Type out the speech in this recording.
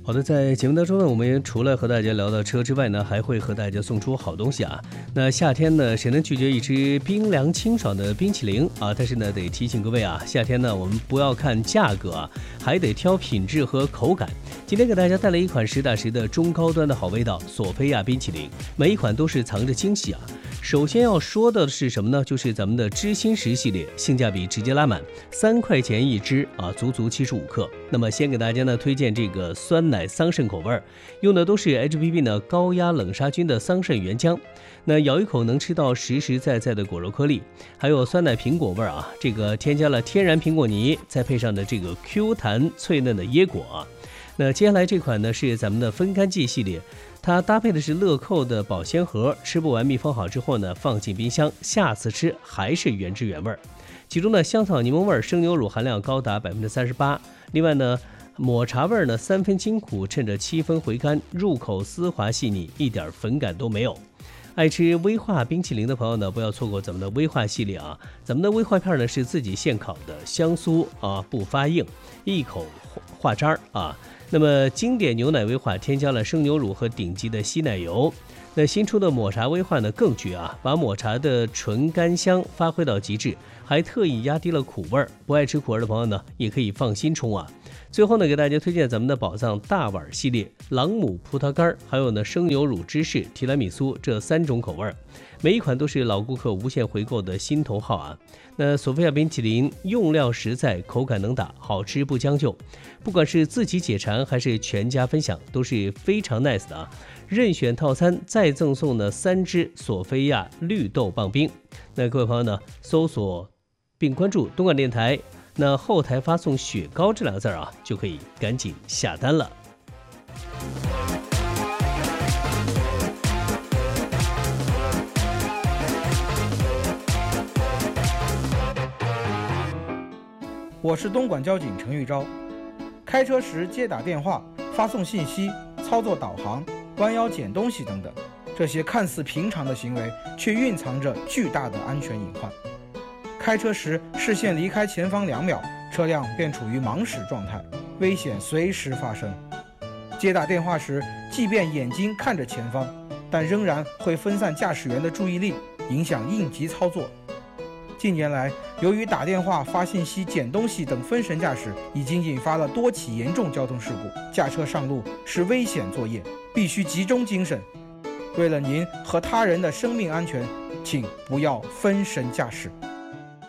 好的，在节目当中呢，我们除了和大家聊到车之外呢，还会和大家送出好东西啊。那夏天呢，谁能拒绝一支冰凉清爽的冰淇淋啊？但是呢，得提醒各位啊，夏天呢，我们不要看价格啊，还得挑品质和口感。今天给大家带来一款实打实的中高端的好味道——索菲亚冰淇淋，每一款都是藏着惊喜啊。首先要说的是什么呢？就是咱们的知心石系列，性价比直接拉满，3块钱一支啊，足足75克。那么先给大家呢推荐这个酸奶桑葚口味，用的都是 HPP 呢高压冷杀菌的桑葚原浆，那咬一口能吃到实实在在的果肉颗粒，还有酸奶苹果味啊，这个添加了天然苹果泥，再配上的这个 Q 弹脆嫩的椰果啊。那接下来这款呢是咱们的分干剂系列，它搭配的是乐扣的保鲜盒，吃不完密封好之后呢，放进冰箱，下次吃还是原汁原味。其中呢，香草柠檬味生牛乳含量高达38%，另外呢，抹茶味呢3分清苦，趁着7分回甘，入口丝滑细腻，一点粉感都没有。爱吃威化冰淇淋的朋友呢，不要错过咱们的威化系列啊！咱们的威化片呢是自己现烤的，香酥啊不发硬，一口化渣啊。那么经典牛奶威化添加了生牛乳和顶级的稀奶油。那新出的抹茶威化呢更绝啊，把抹茶的纯甘香发挥到极致，还特意压低了苦味。不爱吃苦味的朋友呢，也可以放心冲啊。最后呢，给大家推荐咱们的宝藏大碗系列，朗姆葡萄干，还有呢生牛乳芝士、提拉米苏这3种口味，每一款都是老顾客无限回购的心头好啊。那索菲亚冰淇淋用料实在，口感能打，好吃不将就，不管是自己解馋还是全家分享，都是非常 nice 的啊。任选套餐再赠送呢3支索菲亚绿豆棒冰。那各位朋友呢，搜索并关注东莞电台，那后台发送雪糕这2个字啊，就可以赶紧下单了。 我是东莞交警陈玉钊。开车时接打电话、发送信息、操作导航、弯腰捡东西等等，这些看似平常的行为，却蕴藏着巨大的安全隐患。开车时视线离开前方2秒，车辆便处于盲驶状态，危险随时发生。接打电话时，即便眼睛看着前方，但仍然会分散驾驶员的注意力，影响应急操作。近年来，由于打电话、发信息、捡东西等分神驾驶，已经引发了多起严重交通事故。驾车上路是危险作业，必须集中精神。为了您和他人的生命安全，请不要分神驾驶。